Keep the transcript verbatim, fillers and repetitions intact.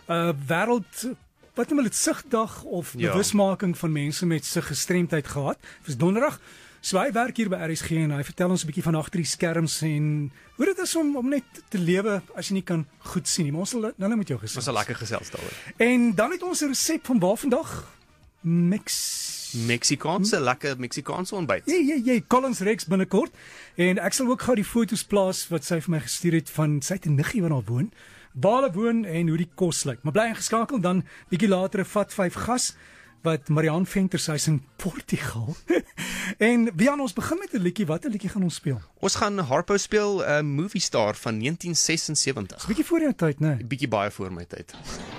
uh, wêreld wat noem hulle dit, sigdag of Ja. bewusmaking van mense met siggestremdheid gehad. Dit was donderdag. So hy werk hier by R S G en hy vertel ons 'n bietjie van agter die skerms en hoe dit is om om net te lewe as jy nie kan goed sien nie. Maar ons sal nou net met jou gesels. Ons sal lekker gesels daaroor. En dan het ons 'n resep van waar vandag? Mix Meksikaanse, lekker Meksikaanse ontbyt. Jy jy jy Collins Rex binnekort en ek sal ook gou die foto's plaas wat sy vir my gestuur het van sy het 'n niggie wat daar woon. Waar hulle woon en hoe die kos lyk. Maar bly ingeskakel dan bietjie later 'n vat vyf gas wat Marianne Venter sy is in Portugal. En Bian, ons begin met 'n liedjie. Watter liedjie gaan ons speel? Ons gaan Harpo speel, 'n uh, movie star van negentien sesensewentig. Bietjie voor jou tyd, né? Bietjie baie voor my tyd.